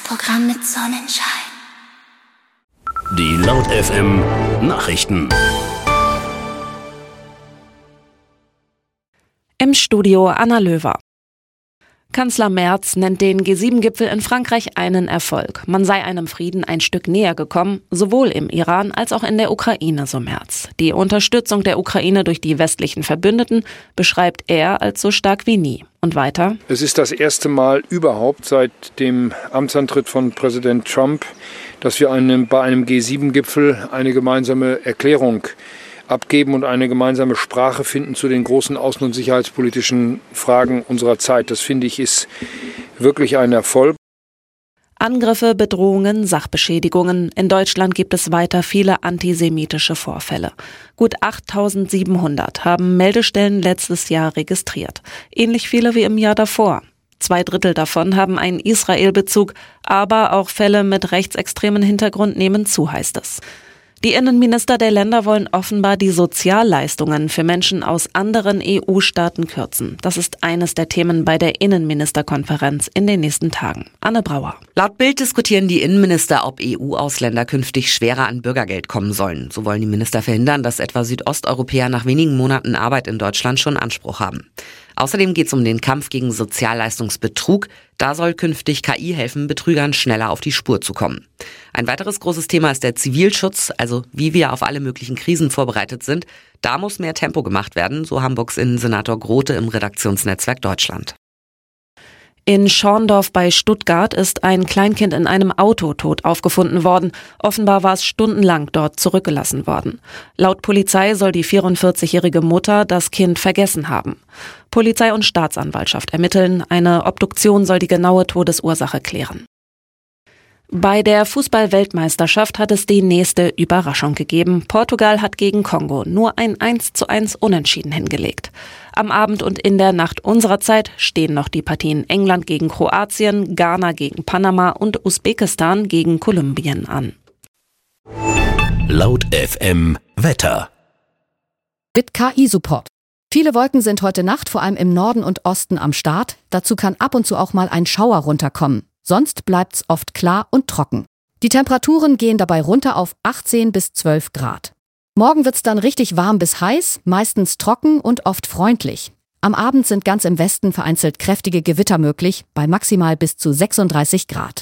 Programm mit Sonnenschein. Die Laut FM Nachrichten. Im Studio Anna Löwer. Kanzler Merz nennt den G7-Gipfel in Frankreich einen Erfolg. Man sei einem Frieden ein Stück näher gekommen, sowohl im Iran als auch in der Ukraine, so Merz. Die Unterstützung der Ukraine durch die westlichen Verbündeten beschreibt er als so stark wie nie. Und weiter: Es ist das erste Mal überhaupt seit dem Amtsantritt von Präsident Trump, dass wir bei einem G7-Gipfel eine gemeinsame Erklärung abgeben und eine gemeinsame Sprache finden zu den großen außen- und sicherheitspolitischen Fragen unserer Zeit. Das, finde ich, ist wirklich ein Erfolg. Angriffe, Bedrohungen, Sachbeschädigungen. In Deutschland gibt es weiter viele antisemitische Vorfälle. Gut 8.700 haben Meldestellen letztes Jahr registriert. Ähnlich viele wie im Jahr davor. 2/3 davon haben einen Israel-Bezug, aber auch Fälle mit rechtsextremen Hintergrund nehmen zu, heißt es. Die Innenminister der Länder wollen offenbar die Sozialleistungen für Menschen aus anderen EU-Staaten kürzen. Das ist eines der Themen bei der Innenministerkonferenz in den nächsten Tagen. Anne Brauer. Laut Bild diskutieren die Innenminister, ob EU-Ausländer künftig schwerer an Bürgergeld kommen sollen. So wollen die Minister verhindern, dass etwa Südosteuropäer nach wenigen Monaten Arbeit in Deutschland schon Anspruch haben. Außerdem geht es um den Kampf gegen Sozialleistungsbetrug. Da soll künftig KI helfen, Betrügern schneller auf die Spur zu kommen. Ein weiteres großes Thema ist der Zivilschutz, also wie wir auf alle möglichen Krisen vorbereitet sind. Da muss mehr Tempo gemacht werden, so Hamburgs Innensenator Grote im Redaktionsnetzwerk Deutschland. In Schorndorf bei Stuttgart ist ein Kleinkind in einem Auto tot aufgefunden worden. Offenbar war es stundenlang dort zurückgelassen worden. Laut Polizei soll die 44-jährige Mutter das Kind vergessen haben. Polizei und Staatsanwaltschaft ermitteln. Eine Obduktion soll die genaue Todesursache klären. Bei der Fußball-Weltmeisterschaft hat es die nächste Überraschung gegeben. Portugal hat gegen Kongo nur ein 1:1 Unentschieden hingelegt. Am Abend und in der Nacht unserer Zeit stehen noch die Partien England gegen Kroatien, Ghana gegen Panama und Usbekistan gegen Kolumbien an. Laut FM Wetter. Mit KI-Support. Viele Wolken sind heute Nacht vor allem im Norden und Osten am Start. Dazu kann ab und zu auch mal ein Schauer runterkommen. Sonst bleibt's oft klar und trocken. Die Temperaturen gehen dabei runter auf 18 bis 12 Grad. Morgen wird's dann richtig warm bis heiß, meistens trocken und oft freundlich. Am Abend sind ganz im Westen vereinzelt kräftige Gewitter möglich, bei maximal bis zu 36 Grad.